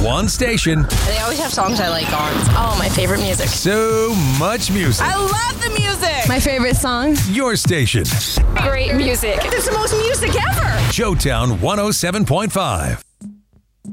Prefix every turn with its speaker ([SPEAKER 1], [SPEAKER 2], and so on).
[SPEAKER 1] One station.
[SPEAKER 2] They always have songs I like on. Oh, my favorite music.
[SPEAKER 1] So much music.
[SPEAKER 2] I love the music.
[SPEAKER 3] My favorite song.
[SPEAKER 1] Your station.
[SPEAKER 2] Great music. It's the most music ever.
[SPEAKER 1] Showtown 107.5.